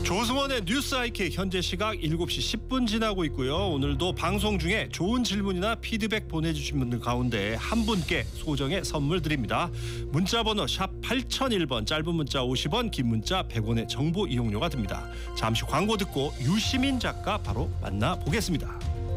조승원의 뉴스 IK 현재 시각 7시 10분 지나고 있고요. 오늘도 방송 중에 좋은 질문이나 피드백 보내주신 분들 가운데 한 분께 소정의 선물 드립니다. 문자번호 샵 8001번, 짧은 문자 50원, 긴 문자 100원의 정보 이용료가 듭니다. 잠시 광고 듣고 유시민 작가 바로 만나보겠습니다.